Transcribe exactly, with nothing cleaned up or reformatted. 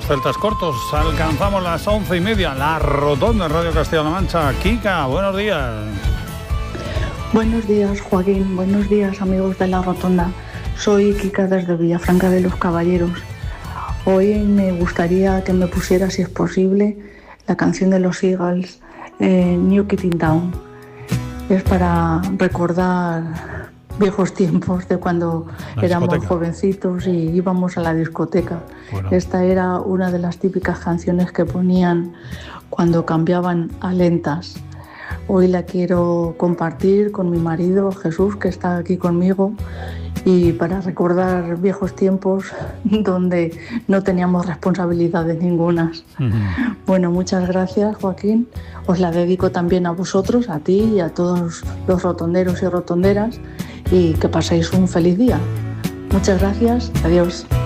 celtas cortos. Alcanzamos las once y media, la rotonda de Radio Castilla-La Mancha. Kika, buenos días. Buenos días, Joaquín. Buenos días, amigos de la rotonda. Soy Kika desde Villafranca de los Caballeros. Hoy me gustaría que me pusiera, si es posible, la canción de los Eagles, eh, New Kid in Town. Es para recordar viejos tiempos de cuando la éramos discoteca. Jovencitos y íbamos a la discoteca. Bueno. Esta era una de las típicas canciones que ponían cuando cambiaban a lentas. Hoy la quiero compartir con mi marido Jesús, que está aquí conmigo, y para recordar viejos tiempos donde no teníamos responsabilidades ningunas. Uh-huh. Bueno, muchas gracias, Joaquín. Os la dedico también a vosotros, a ti y a todos los rotonderos y rotonderas, y que paséis un feliz día. Muchas gracias. Adiós.